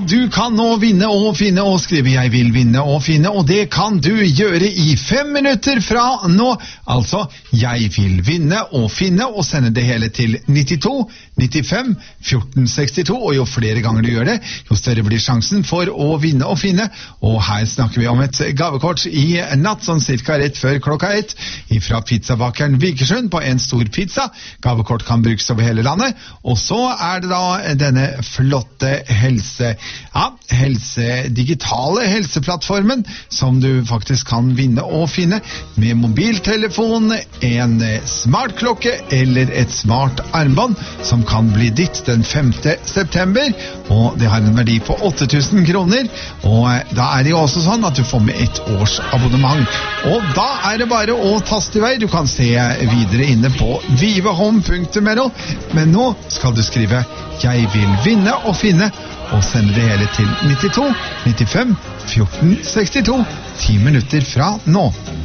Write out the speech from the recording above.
Du kan nå vinne og finne og skrive 'Jeg vil vinne og finne', og det kan du gjøre i 5 minutter fra nå. Altså 'Jeg vil vinne og finne', og sende det hele til 92 95 14 62, og jo flere ganger du gjør det, jo større blir sjansen for å vinne og finne. Og her snakker vi om et gavekort i natt, sånn cirka rett før klokka 1, fra pizzabakeren Vikersund på en stor pizza. Gavekort kan brukes over hele landet, og så er det da denne flotte digitale helseplattformen som du faktisk kan vinne og finne med mobiltelefon, en smartklokke eller et smart armbånd som kan bli ditt den 5. september, og det har en verdi på 8000 kroner, og da er det jo også sånn at du får med 1 års abonnement, og da er det bare å taste i vei. Du kan se videre inne på vivehome.no, men nå skal du skrive 'Jeg vil vinne og finne', og sende det hele til 92 95 14 62, 10 minutter fra nå.